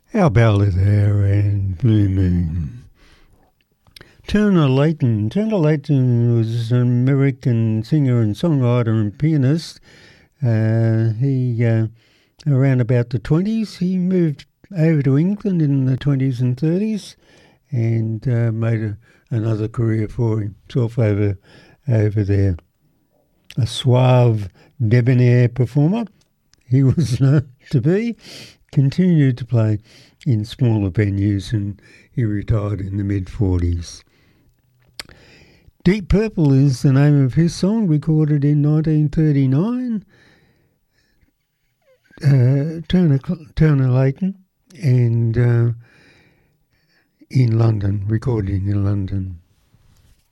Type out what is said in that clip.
Our ballad there and Blue Moon. Turner Layton. Turner Layton was an American singer and songwriter and pianist. He around about the 20s, he moved over to England in the 20s and 30s and made another career for himself over there. A suave, debonair performer he was known to be, continued to play in smaller venues, and he retired in the mid-40s. Deep Purple is the name of his song, recorded in 1939. Turner Layton, and in London, recorded in London.